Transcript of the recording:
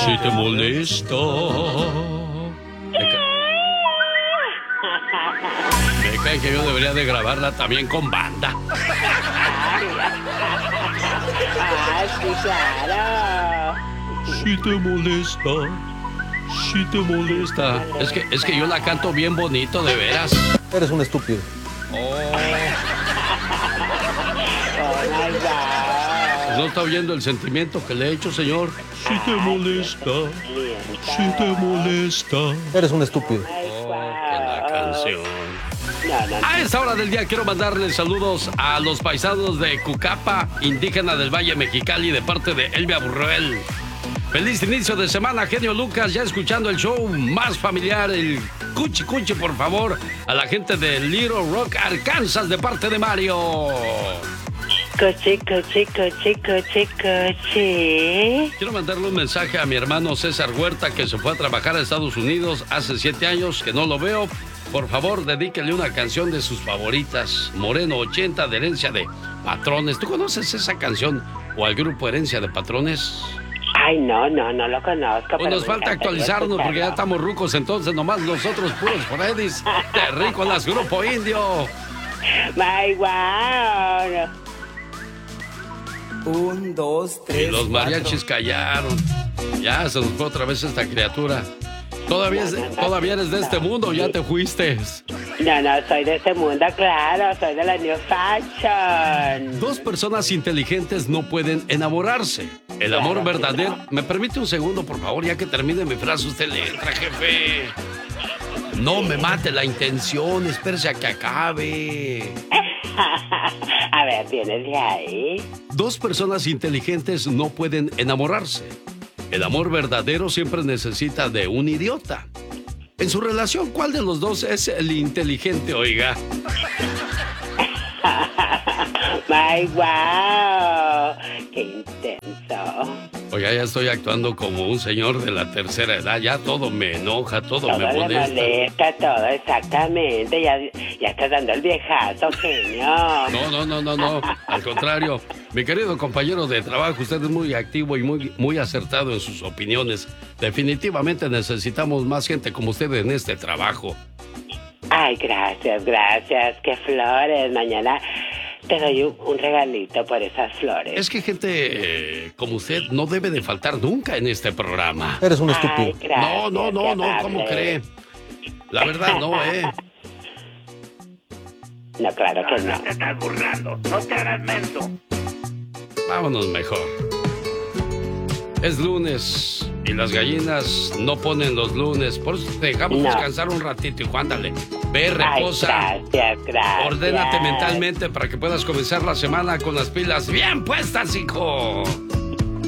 Si te molesta. Me cae que yo debería de grabarla también con banda. Sí, claro. Si te molesta. Si te molesta. Es que yo la canto bien bonito, de veras. Eres un estúpido. Oh my God. ¿No está oyendo el sentimiento que le he hecho, señor? Si te molesta. Si te molesta. Eres un estúpido. Que la canción. A esta hora del día quiero mandarles saludos a los paisanos de Cucapa, indígena del Valle Mexicali, de parte de Elvia Burruel. Feliz inicio de semana, genio Lucas, ya escuchando el show más familiar, el Cuchi Cuchi, por favor, a la gente de Little Rock, Arkansas, de parte de Mario. Cuchi, cuchi, cuchi, cuchi, cuchi. Quiero mandarle un mensaje a mi hermano César Huerta, que se fue a trabajar a Estados Unidos hace 7 años, que no lo veo. Por favor, dedíquele una canción de sus favoritas, Moreno 80, de Herencia de Patrones. ¿Tú conoces esa canción o al grupo Herencia de Patrones? Ay, no lo conozco. Pues nos falta actualizarnos porque ya estamos rucos, entonces nomás nosotros puros Freddy's de Rícolas, Grupo Indio. My wow. 1, 2, 3. Y los mariachis callaron. Ya se nos fue otra vez esta criatura. ¿Todavía eres de este mundo o ya te fuiste? No, soy de este mundo, claro, soy de la New Fashion. 2 personas inteligentes no pueden enamorarse. El amor verdadero... ¿Me permite un segundo, por favor? Ya que termine mi frase, usted le entra, jefe. No me mate la intención, espérese a que acabe. A ver, ¿vienes de ahí? 2 personas inteligentes no pueden enamorarse. El amor verdadero siempre necesita de un idiota. En su relación, ¿cuál de los dos es el inteligente, oiga? ¡My wow! ¡Qué intenso! Oiga, ya estoy actuando como un señor de la tercera edad. Ya todo me enoja, todo me molesta. Todo me molesta, todo, exactamente. Ya estás dando el viejazo, genio. No. Al contrario, mi querido compañero de trabajo, usted es muy activo y muy acertado en sus opiniones. Definitivamente necesitamos más gente como usted en este trabajo. Ay, gracias. ¡Qué flores! Mañana te doy un regalito por esas flores. Es que gente como usted no debe de faltar nunca en este programa. Eres un estúpido. Ay, gracias, No, ¿cómo cree? La verdad, no, No, claro que no. Te estás burlando, no te hagas menso. Vámonos mejor. Es lunes y las gallinas no ponen los lunes. Por eso te dejamos descansar un ratito, hijo. Ándale. Ve, reposa. Ay, gracias. Ordénate mentalmente para que puedas comenzar la semana con las pilas bien puestas, hijo.